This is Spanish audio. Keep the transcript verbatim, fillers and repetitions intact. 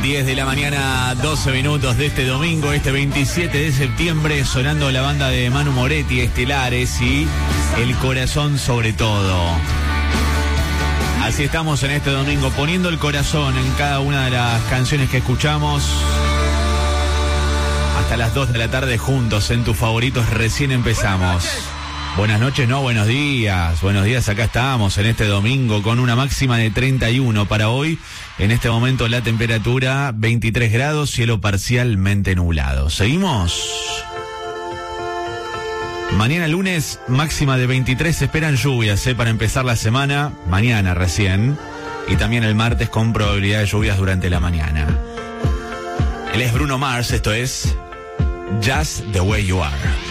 diez de la mañana, doce minutos de este domingo, este veintisiete de septiembre, sonando la banda de Manu Moretti, Estelares y El Corazón sobre todo. Así estamos en este domingo, poniendo el corazón en cada una de las canciones que escuchamos. Hasta las dos de la tarde juntos en tus favoritos, recién empezamos. Buenas noches, no, buenos días. Buenos días, acá estamos en este domingo con una máxima de treinta y uno para hoy. En este momento la temperatura veintitrés grados, cielo parcialmente nublado. ¿Seguimos? Mañana lunes, máxima de veintitrés, se esperan lluvias, ¿eh? Para empezar la semana, mañana recién. Y también el martes con probabilidad de lluvias durante la mañana. Él es Bruno Mars, esto es Just the Way You Are.